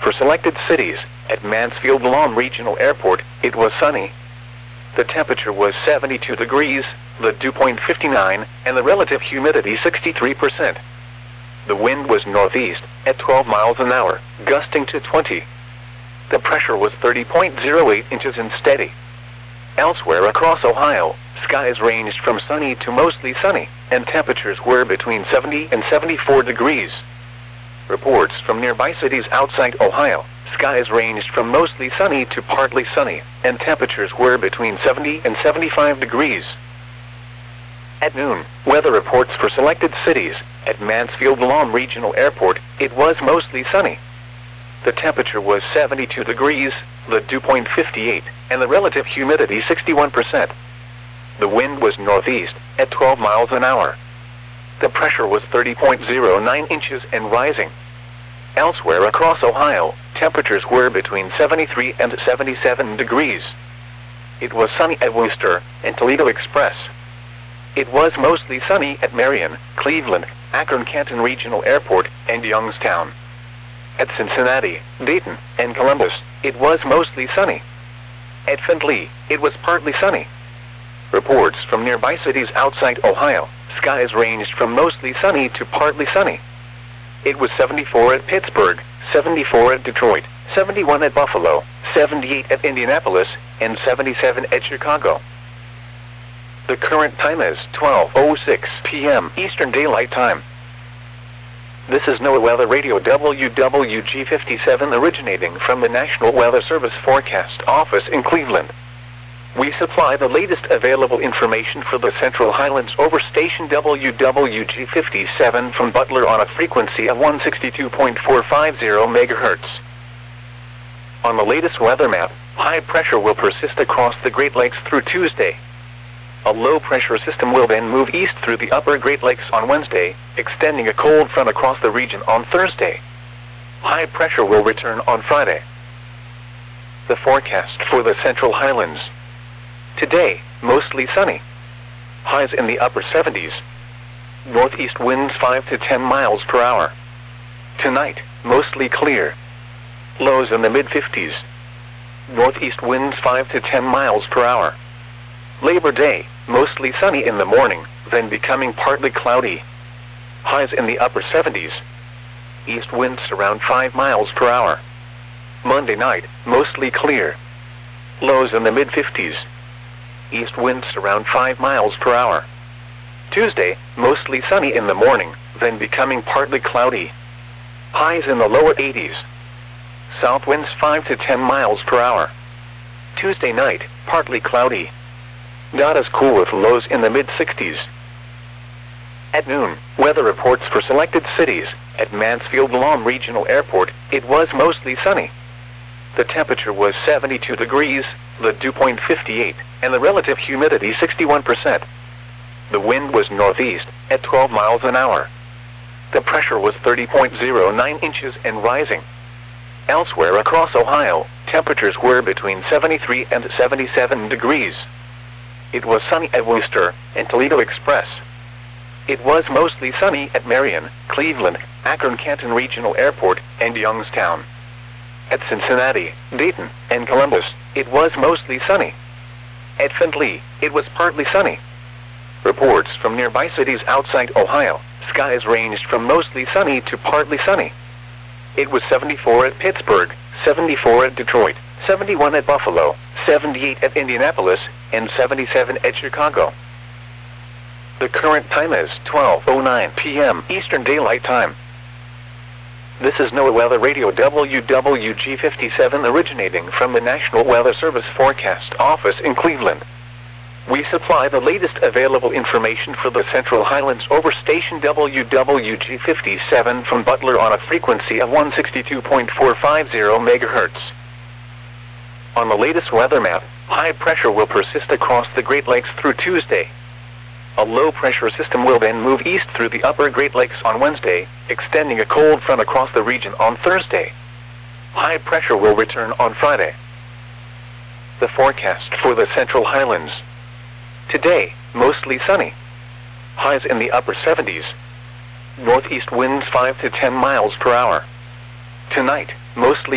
for selected cities. At Mansfield Lawn Regional Airport, it was sunny. The temperature was 72 degrees, the dew point 59, and the relative humidity 63%. The wind was northeast, at 12 miles an hour, gusting to 20. The pressure was 30.08 inches and steady. Elsewhere across Ohio, skies ranged from sunny to mostly sunny, and temperatures were between 70 and 74 degrees. Reports from nearby cities outside Ohio, skies ranged from mostly sunny to partly sunny, and temperatures were between 70 and 75 degrees. At noon, weather reports for selected cities. At Mansfield Lawn Regional Airport, it was mostly sunny. The temperature was 72 degrees, the dew point 58, and the relative humidity 61%. The wind was northeast, at 12 miles an hour. The pressure was 30.09 inches and rising. Elsewhere across Ohio, temperatures were between 73 and 77 degrees. It was sunny at Wooster and Toledo Express. It was mostly sunny at Marion, Cleveland, Akron-Canton Regional Airport, and Youngstown. At Cincinnati, Dayton, and Columbus, it was mostly sunny. At Findlay, it was partly sunny. Reports from nearby cities outside Ohio, skies ranged from mostly sunny to partly sunny. It was 74 at Pittsburgh, 74 at Detroit, 71 at Buffalo, 78 at Indianapolis, and 77 at Chicago. The current time is 12:06 p.m. Eastern Daylight Time. This is NOAA Weather Radio WWG57 originating from the National Weather Service Forecast Office in Cleveland. We supply the latest available information for the Central Highlands over station WWG57 from Butler on a frequency of 162.450 MHz. On the latest weather map, high pressure will persist across the Great Lakes through Tuesday. A low-pressure system will then move east through the upper Great Lakes on Wednesday, extending a cold front across the region on Thursday. High pressure will return on Friday. The forecast for the Central Highlands. Today, mostly sunny. Highs in the upper 70s. Northeast winds 5 to 10 miles per hour. Tonight, mostly clear. Lows in the mid-50s. Northeast winds 5 to 10 miles per hour. Labor Day, mostly sunny in the morning, then becoming partly cloudy. Highs in the upper 70s. East winds around 5 miles per hour. Monday night, mostly clear. Lows in the mid-50s. East winds around 5 miles per hour. Tuesday, mostly sunny in the morning, then becoming partly cloudy. Highs in the lower 80s. South winds 5 to 10 miles per hour. Tuesday night, partly cloudy. Not as cool with lows in the mid-60s. At noon, weather reports for selected cities. At Mansfield Lawn Regional Airport, it was mostly sunny. The temperature was 72 degrees, the dew point 58, and the relative humidity 61%. The wind was northeast, at 12 miles an hour. The pressure was 30.09 inches and rising. Elsewhere across Ohio, temperatures were between 73 and 77 degrees. It was sunny at Wooster and Toledo Express. It was mostly sunny at Marion, Cleveland, Akron-Canton Regional Airport, and Youngstown. At Cincinnati, Dayton, and Columbus, it was mostly sunny. At Findlay, it was partly sunny. Reports from nearby cities outside Ohio, skies ranged from mostly sunny to partly sunny. It was 74 at Pittsburgh, 74 at Detroit, 71 at Buffalo, 78 at Indianapolis, and 77 at Chicago. The current time is 12:09 p.m. Eastern Daylight Time. This is NOAA Weather Radio WWG57 originating from the National Weather Service Forecast Office in Cleveland. We supply the latest available information for the Central Highlands over station WWG57 from Butler on a frequency of 162.450 MHz. On the latest weather map, high pressure will persist across the Great Lakes through Tuesday. A low-pressure system will then move east through the upper Great Lakes on Wednesday, extending a cold front across the region on Thursday. High pressure will return on Friday. The forecast for the Central Highlands. Today, mostly sunny. Highs in the upper 70s. Northeast winds 5 to 10 miles per hour. Tonight, mostly